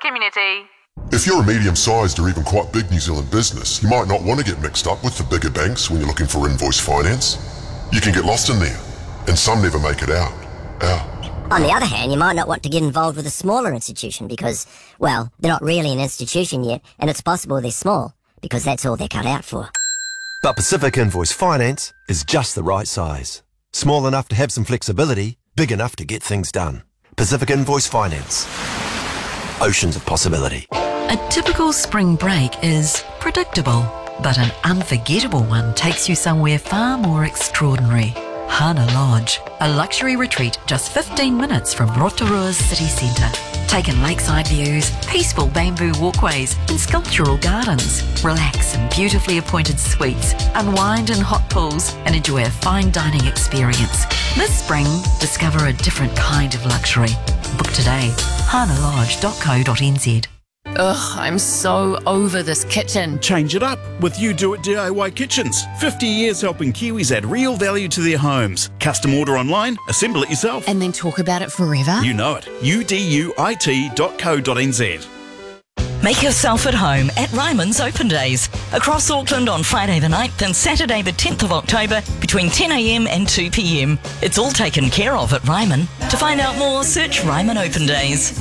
community. If you're a medium-sized or even quite big New Zealand business, you might not want to get mixed up with the bigger banks when you're looking for invoice finance. You can get lost in there, and some never make it out. On the other hand, you might not want to get involved with a smaller institution because, well, they're not really an institution yet, and it's possible they're small, because that's all they're cut out for. But Pacific Invoice Finance is just the right size. Small enough to have some flexibility, big enough to get things done. Pacific Invoice Finance. Oceans of possibility. A typical spring break is predictable, but an unforgettable one takes you somewhere far more extraordinary. Hana Lodge, a luxury retreat just 15 minutes from Rotorua's city centre. Take in lakeside views, peaceful bamboo walkways and sculptural gardens. Relax in beautifully appointed suites, unwind in hot pools and enjoy a fine dining experience. This spring, discover a different kind of luxury. Book today, hanalodge.co.nz. Ugh, I'm so over this kitchen. Change it up with You Do It DIY Kitchens. 50 years helping Kiwis add real value to their homes. Custom order online, assemble it yourself. And then talk about it forever? You know it. uduit.co.nz. Make yourself at home at Ryman's Open Days. Across Auckland on Friday the 9th and Saturday the 10th of October between 10am and 2pm. It's all taken care of at Ryman. To find out more, search Ryman Open Days.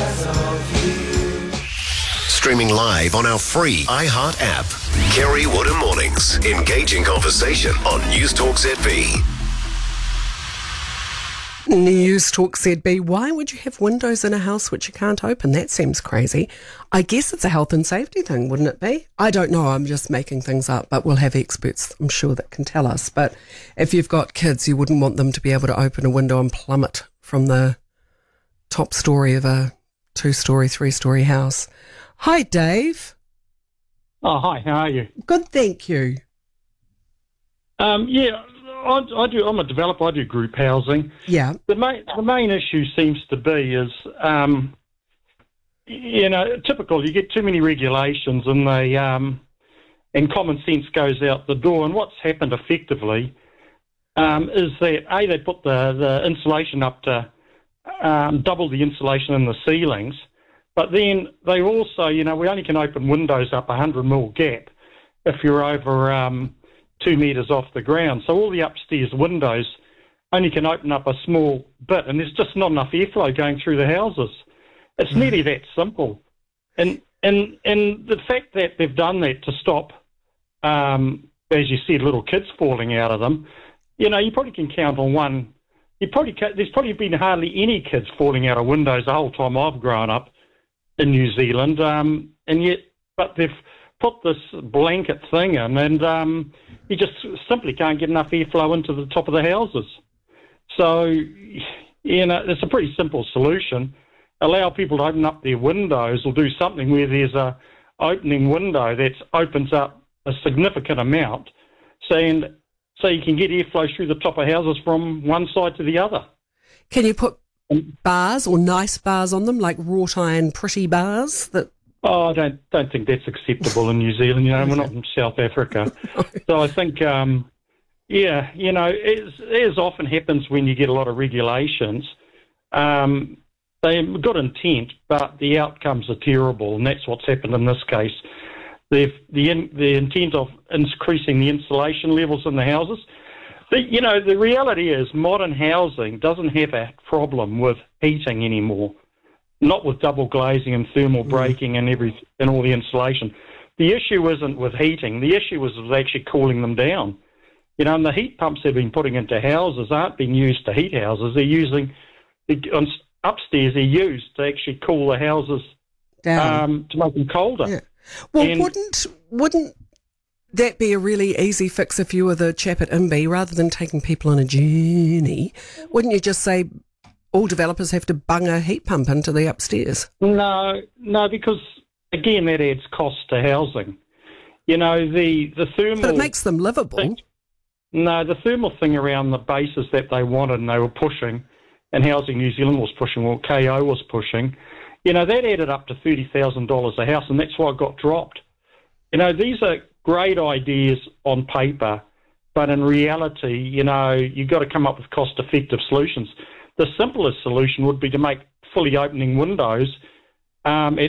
Streaming live on our free iHeart app. Kerry Woodham Mornings. Engaging conversation on News Talk ZB. News Talk ZB. Why would you have windows in a house which you can't open? That seems crazy. I guess it's a health and safety thing, wouldn't it be? I don't know. I'm just making things up, but we'll have experts, I'm sure, that can tell us. But if you've got kids, you wouldn't want them to be able to open a window and plummet from the top story of a 2-story, 3-story house. Hi, Dave. Oh, hi. How are you? Good, thank you. Yeah, I do. I'm a developer. I do group housing. Yeah. The main issue seems to be is, typical. You get too many regulations, and and common sense goes out the door. And what's happened effectively is that they put the insulation up to double the insulation in the ceilings. But then they also, we only can open windows up 100 mil gap if you're over 2 metres off the ground. So all the upstairs windows only can open up a small bit, and there's just not enough airflow going through the houses. It's nearly that simple. And the fact that they've done that to stop, as you said, little kids falling out of them, you probably can count on one. There's probably been hardly any kids falling out of windows the whole time I've grown up in New Zealand, but they've put this blanket thing in, and you just simply can't get enough airflow into the top of the houses. So, it's a pretty simple solution. Allow people to open up their windows, or do something where there's a opening window that opens up a significant amount, so you can get airflow through the top of houses from one side to the other. Can you put bars or nice bars on them, like wrought iron pretty bars? I don't think that's acceptable in New Zealand. We're not from South Africa. So I think, as often happens when you get a lot of regulations, they've got intent, but the outcomes are terrible, and that's what's happened in this case. The intent of increasing the insulation levels in the houses. The reality is modern housing doesn't have a problem with heating anymore, not with double glazing and thermal breaking and all the insulation. The issue isn't with heating. The issue is with actually cooling them down. And the heat pumps they've been putting into houses aren't being used to heat houses. They're using upstairs. They're used to actually cool the houses down to make them colder. Yeah. Well, wouldn't that be a really easy fix if you were the chap at IMBY, rather than taking people on a journey? Wouldn't you just say all developers have to bung a heat pump into the upstairs? No, because, again, that adds cost to housing. The thermal... But it makes them livable. The thermal thing around the bases that they wanted and they were pushing, and Housing New Zealand was pushing, or KO was pushing, that added up to $30,000 a house, and that's why it got dropped. These are great ideas on paper, but in reality, you've got to come up with cost-effective solutions. The simplest solution would be to make fully opening windows at